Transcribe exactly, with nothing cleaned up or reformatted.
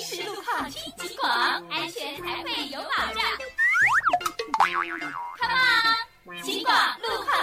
时路况听警广，安全才会有保障。Come on， 警广路况